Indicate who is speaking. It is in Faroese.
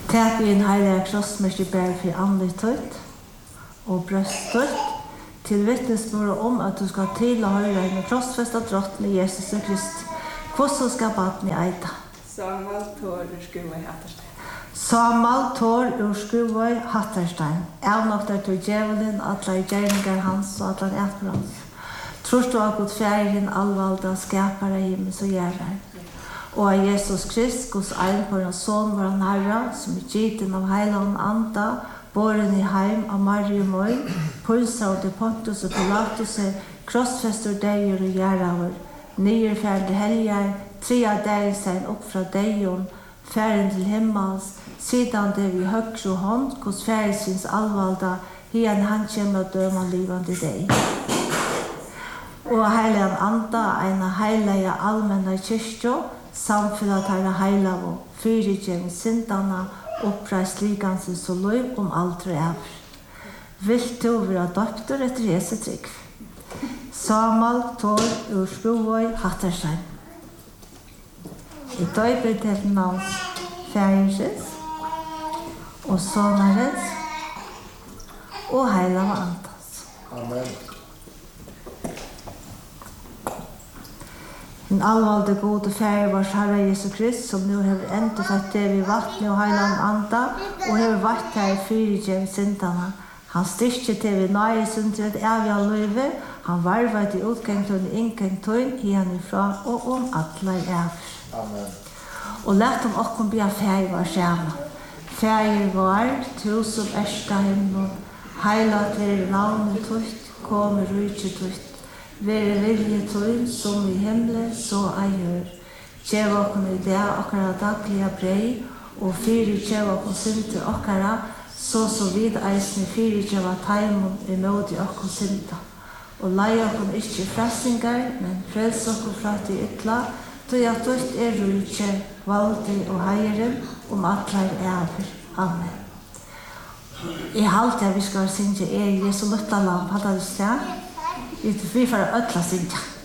Speaker 1: Tæt vi en heilig krossmest i bær for andlig tøyt og brøsttøyt til vittnesmål om at du skal til å høre en krossfestet drottning Jesus Kristi. Hvordan skal baden i eita?
Speaker 2: Samal Tor ur Skuvøy Hatterstein.
Speaker 1: Samal Tor ur Skuvøy Hatterstein. Avnokter til djevelen, atler gjerninger hans og atler etmer hans. Tror du har gått fjæren allvalda skapare himmels og gjerrer. Og av Jesus Krist, Guds egenpårende son, var han herre, som er gitt av heiland anda, båren i heim av Marium og Pulsa og de Pontus og Pilatus, krossfester deir og gjerraver, nye fjerde helger, 3 av deg sen opp fra deion, færen til himmels, siden det vi høgre hånd, hos færesins allvalda, hien han kommer og døma livande deg. Og heilige anda, en heilige allmänna kyrkjo, samfunnet her heilag og fyrirgjev syndana, oppreist ligansens og lov om aldri ever. Vil du være døpter etter Jesu trygg? Samal Tor ur Skuvøy Hatterstein. I døyper til navns færgens og sonerens og heilag andas.
Speaker 3: Amen.
Speaker 1: Den allvalde gode fære vars Herre Jesu Krist, som nu har endt født det vi vattnet og heiland anda, og har vært her i fyrirgjev syndana. Han styrke til vi nøye syndret evig av løyve, han varvet i utgangtøyn i inngangtøyn, ifra og om atler evig.
Speaker 3: Amen.
Speaker 1: Og lett om okkom bia fære var skjema. Fære var, tu som ersta himmel, heilat er navnet tøyt, kommer rujtje tøyt. Vere vilje tøyn som i himmelen, så jeg gjør. Gjev okkom i det okkara dagliga brei, og fyrirgjev okkom synte okkara, så vid eisne fyrirgjeva taimon i nåde okkom synta. Og lei okkom ikkje frelsingar, men frels okkom fra til ytla, tøy at tøyt er rujtje, valdi og heiren, om atler ever. Amen. Jeg halte at vi skal synge Jesu lutta lam, hadde du sted? Vi får ødla synge.